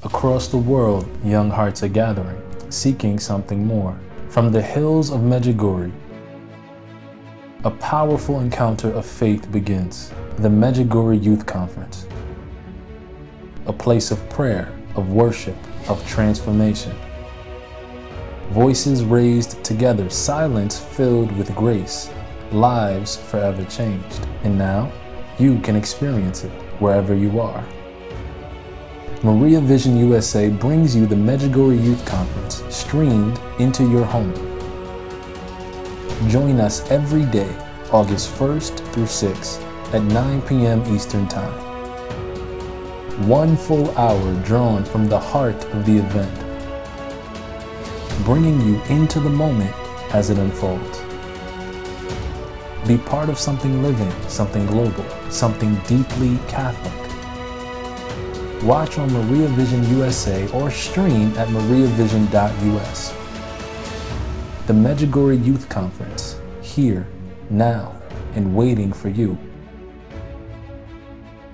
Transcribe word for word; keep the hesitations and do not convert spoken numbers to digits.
Across the world, young hearts are gathering, seeking something more. From the hills of Medjugorje, a powerful encounter of faith begins. The Medjugorje Youth Conference. A place of prayer, of worship, of transformation. Voices raised together, silence filled with grace, lives forever changed. And now, you can experience it wherever you are. Maria Vision U S A brings you the Medjugorje Youth Conference, streamed into your home. Join us every day, August first through sixth, at nine p m Eastern Time. One full hour drawn from the heart of the event, bringing you into the moment as it unfolds. Be part of something living, something global, something deeply Catholic. Watch on Maria Vision U S A or stream at maria vision dot U S. The Medjugorje Youth Conference, here, now, and waiting for you.